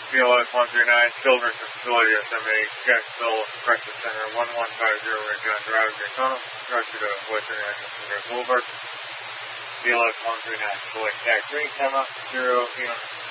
PLS 139, Children's Facility SMA, Jacksonville Crisis Center, 1150 Red John Drive, Daytona. Roger to Western National Boulevard. PLS 139, select tag 3, 0,